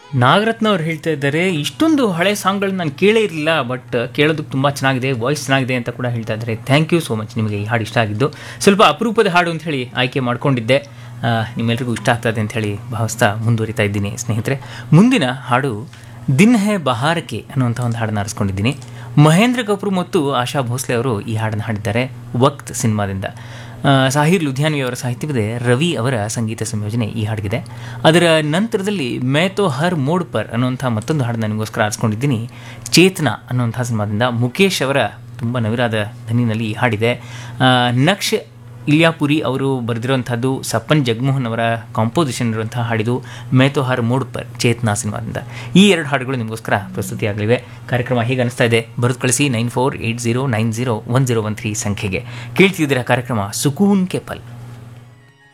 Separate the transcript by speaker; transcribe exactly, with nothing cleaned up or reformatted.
Speaker 1: ನಾಗರತ್ನ ಅವ್ರು ಹೇಳ್ತಾ ಇದ್ದಾರೆ, ಇಷ್ಟೊಂದು ಹಳೆ ಸಾಂಗ್ಗಳನ್ನ ನಾನು ಕೇಳೇ ಇರಲಿಲ್ಲ, ಬಟ್ ಕೇಳೋದಕ್ಕೆ ತುಂಬ ಚೆನ್ನಾಗಿದೆ, ವಾಯ್ಸ್ ಚೆನ್ನಾಗಿದೆ ಅಂತ ಕೂಡ ಹೇಳ್ತಾ ಇದ್ದಾರೆ. Thank you so much. ನಿಮಗೆ ಈ ಹಾಡು ಇಷ್ಟ ಆಗಿದ್ದು, ಸ್ವಲ್ಪ ಅಪರೂಪದ ಹಾಡು ಅಂತ ಹೇಳಿ ಆಯ್ಕೆ ಮಾಡ್ಕೊಂಡಿದ್ದೆ. ನಿಮ್ಮೆಲ್ರಿಗೂ ಇಷ್ಟ ಆಗ್ತದೆ ಅಂತ ಹೇಳಿ ಭಾವಿಸ್ತಾ ಮುಂದುವರಿತಾ ಇದ್ದೀನಿ ಸ್ನೇಹಿತರೆ. ಮುಂದಿನ ಹಾಡು ದಿನ್ ಹೇ ಬಹಾರಕ್ಕೆ ಅನ್ನುವಂಥ ಒಂದು ಹಾಡನ್ನು ಆರಿಸ್ಕೊಂಡಿದ್ದೀನಿ. ಮಹೇಂದ್ರ ಕಪೂರ್ ಮತ್ತು ಆಶಾ ಭೋಸ್ಲೆ ಅವರು ಈ ಹಾಡನ್ನು ಹಾಡಿದ್ದಾರೆ ವಕ್ತ್ ಸಿನಿಮಾದಿಂದ. ಸಾಹಿರ್ ಲುಧಿಯಾನ್ವಿ ಅವರ ಸಾಹಿತ್ಯವಿದೆ, ರವಿ ಅವರ ಸಂಗೀತ ಸಂಯೋಜನೆ ಈ ಹಾಡಿಗಿದೆ. ಅದರ ನಂತರದಲ್ಲಿ ಮೈ ತೋ ಹರ್ ಮೋಡ್ ಪರ್ ಅನ್ನುವಂಥ ಮತ್ತೊಂದು ಹಾಡನ್ನು ನಿಮಗೋಸ್ಕರ ಆರಿಸ್ಕೊಂಡಿದ್ದೀನಿ, ಚೇತನ ಅನ್ನುವಂಥ ಸಿನಿಮಾದಿಂದ. ಮುಖೇಶ್ ಅವರ ತುಂಬ ನವಿರಾದ ಧ್ವನಿನಲ್ಲಿ ಈ ಹಾಡಿದೆ. ನಕ್ಷ್ ಇಲ್ಯಾಪುರಿ ಅವರು ಬರೆದಿರುವಂಥದ್ದು, ಸಪ್ಪನ್ ಜಗಮೋಹನ್ ಅವರ ಕಾಂಪೋಸಿಷನ್ ಇರುವಂಥ ಹಾಡಿದು ಮೈ ತೋ ಹರ್ ಮೋಡ್ ಪರ್ ಚೇತನಾ ಸಿನಿಮಾದಿಂದ. ಈ ಎರಡು ಹಾಡುಗಳು ನಿಮಗೋಸ್ಕರ ಪ್ರಸ್ತುತಿಯಾಗಲಿವೆ. ಕಾರ್ಯಕ್ರಮ ಹೇಗೆ ಅನಿಸ್ತಾ ಇದೆ ಬರೆದು ಕಳಿಸಿ nine four eight zero nine zero one zero one three ಸಂಖ್ಯೆಗೆ. ಕೇಳ್ತಿದ್ದೀರಾ ಕಾರ್ಯಕ್ರಮ ಸುಕೂನ್ ಕೆ ಪಲ್.